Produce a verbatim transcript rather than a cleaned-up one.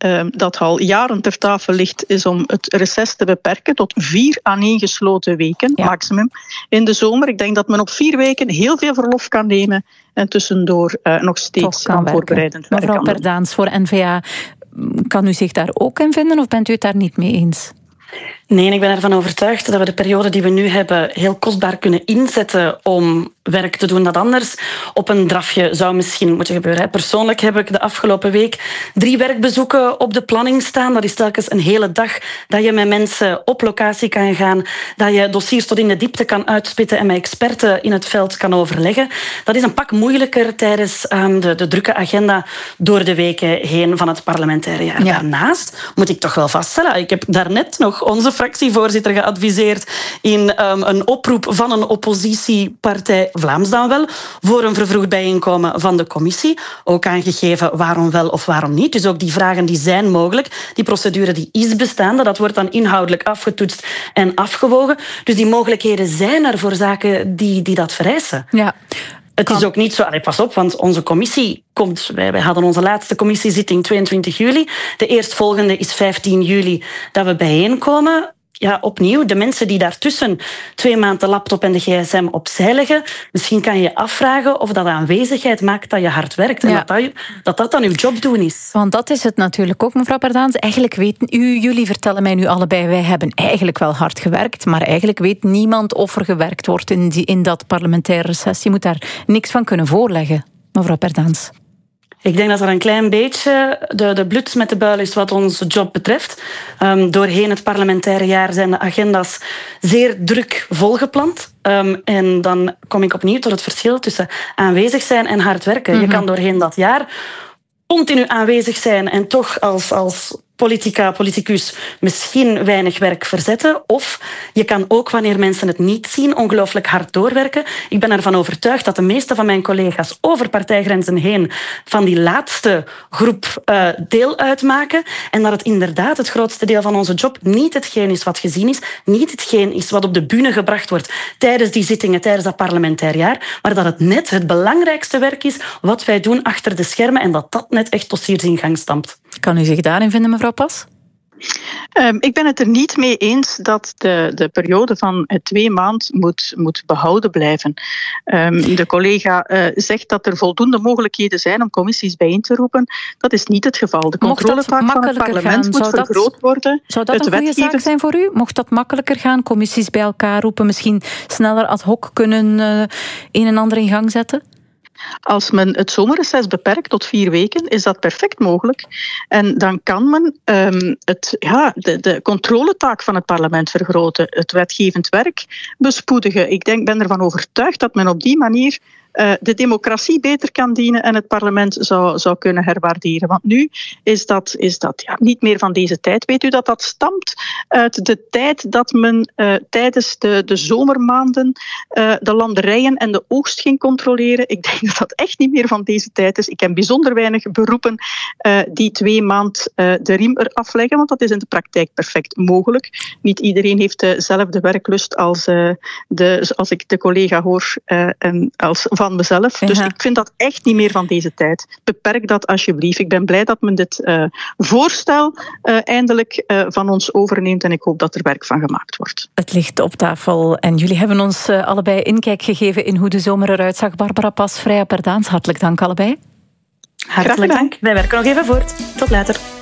uh, dat al jaren ter tafel ligt, is om het reces te beperken tot vier aaneengesloten weken, ja. maximum, in de zomer. Ik denk dat men op vier weken heel veel verlof kan nemen en tussendoor uh, nog steeds aan voorbereidend werk kan doen. Mevrouw Perdaens, voor N V A, kan u zich daar ook in vinden of bent u het daar niet mee eens? Nee, ik ben ervan overtuigd dat we de periode die we nu hebben heel kostbaar kunnen inzetten om werk te doen dat anders op een drafje zou misschien moeten gebeuren. Persoonlijk heb ik de afgelopen week drie werkbezoeken op de planning staan. Dat is telkens een hele dag dat je met mensen op locatie kan gaan, dat je dossiers tot in de diepte kan uitspitten en met experten in het veld kan overleggen. Dat is een pak moeilijker tijdens um, de, de drukke agenda door de weken heen van het parlementaire jaar. Ja. Daarnaast moet ik toch wel vaststellen, ik heb daarnet nog onze fractievoorzitter geadviseerd in um, een oproep van een oppositiepartij, Vlaams dan wel, voor een vervroegd bijeenkomen van de commissie. Ook aangegeven waarom wel of waarom niet. Dus ook die vragen die zijn mogelijk. Die procedure die is bestaande. Dat wordt dan inhoudelijk afgetoetst en afgewogen. Dus die mogelijkheden zijn er voor zaken die, die dat vereisen. Ja. Het is ook niet zo... Allee, pas op, want onze commissie komt... Wij, wij hadden onze laatste commissiezitting tweeëntwintig juli. De eerstvolgende is vijftien juli dat we bijeenkomen. Ja, opnieuw, de mensen die daartussen twee maanden de laptop en de gsm opzij leggen, misschien kan je je afvragen of dat aanwezigheid maakt dat je hard werkt. En ja. dat, dat, dat dat dan uw job doen is. Want dat is het natuurlijk ook, mevrouw Perdaens. Eigenlijk weten u, jullie vertellen mij nu allebei, wij hebben eigenlijk wel hard gewerkt, maar eigenlijk weet niemand of er gewerkt wordt in, die, in dat parlementaire reces. Je moet daar niks van kunnen voorleggen, mevrouw Perdaens. Ik denk dat er een klein beetje de, de bluts met de buil is wat onze job betreft. Um, doorheen het parlementaire jaar zijn de agenda's zeer druk volgepland. Um, en dan kom ik opnieuw tot het verschil tussen aanwezig zijn en hard werken. Mm-hmm. Je kan doorheen dat jaar continu aanwezig zijn en toch als... als politica, politicus misschien weinig werk verzetten. Of je kan ook, wanneer mensen het niet zien, ongelooflijk hard doorwerken. Ik ben ervan overtuigd dat de meeste van mijn collega's over partijgrenzen heen van die laatste groep uh, deel uitmaken. En dat het inderdaad het grootste deel van onze job niet hetgeen is wat gezien is, niet hetgeen is wat op de bühne gebracht wordt tijdens die zittingen, tijdens dat parlementair jaar, maar dat het net het belangrijkste werk is wat wij doen achter de schermen en dat dat net echt dossiers in gang stampt. Kan u zich daarin vinden, mevrouw Pas? Um, ik ben het er niet mee eens dat de, de periode van twee maanden moet, moet behouden blijven. Um, de collega uh, zegt dat er voldoende mogelijkheden zijn om commissies bijeen te roepen. Dat is niet het geval. De controletaak van het parlement gaan? moet zou vergroot dat, worden. Zou dat het een goede wetgever... zaak zijn voor u? Mocht dat makkelijker gaan? Commissies bij elkaar roepen, misschien sneller ad hoc kunnen uh, een en ander in gang zetten? Als men het zomerreces beperkt tot vier weken, is dat perfect mogelijk. En dan kan men um, het, ja, de, de controletaak van het parlement vergroten, het wetgevend werk bespoedigen. Ik denk, ben ervan overtuigd dat men op die manier uh, de democratie beter kan dienen en het parlement zou, zou kunnen herwaarderen. Want nu is dat, is dat ja, niet meer van deze tijd. Weet u dat dat stamt uit de tijd dat men uh, tijdens de, de zomermaanden uh, de landerijen en de oogst ging controleren? Ik denk dat dat echt niet meer van deze tijd is. Ik ken bijzonder weinig beroepen uh, die twee maand uh, de riem eraf leggen, want dat is in de praktijk perfect mogelijk. Niet iedereen heeft dezelfde werklust als, uh, de, als ik de collega hoor uh, en als van mezelf. Ja. Dus ik vind dat echt niet meer van deze tijd. Beperk dat alsjeblieft. Ik ben blij dat men dit uh, voorstel uh, eindelijk uh, van ons overneemt en ik hoop dat er werk van gemaakt wordt. Het ligt op tafel en jullie hebben ons uh, allebei inkijk gegeven in hoe de zomer eruit zag. Barbara Pas, Freya Perdaens, hartelijk dank allebei. Hartelijk dank. Wij werken nog even voort. Tot later.